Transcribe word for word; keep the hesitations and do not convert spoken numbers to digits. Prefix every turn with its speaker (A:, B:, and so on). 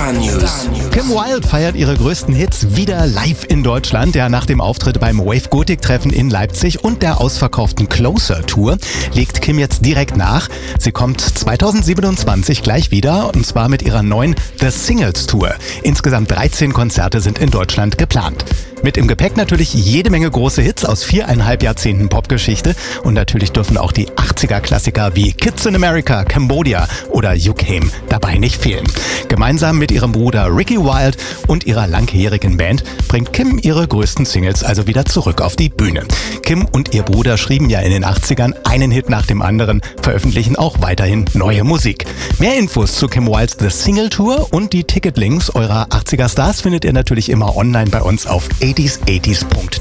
A: Star News.
B: Kim Wilde feiert ihre größten Hits wieder live in Deutschland. Ja, nach dem Auftritt beim Wave Gothic Treffen in Leipzig und der ausverkauften Closer Tour legt Kim jetzt direkt nach. Sie kommt zweitausendsiebenundzwanzig gleich wieder, und zwar mit ihrer neuen The Singles Tour. Insgesamt dreizehn Konzerte sind in Deutschland geplant. Mit im Gepäck natürlich jede Menge große Hits aus viereinhalb Jahrzehnten Popgeschichte, und natürlich dürfen auch die achtziger-Klassiker wie Kids in America, Cambodia oder You Came dabei nicht fehlen. Gemeinsam mit ihrem Bruder Ricky Wilde und ihrer langjährigen Band bringt Kim ihre größten Singles also wieder zurück auf die Bühne. Kim und ihr Bruder schrieben ja in den achtzigern einen Hit nach dem anderen, veröffentlichen auch weiterhin neue Musik. Mehr Infos zu Kim Wildes The Single Tour und die Ticketlinks eurer achtziger Stars findet ihr natürlich immer online bei uns auf eighties eighties punkt de.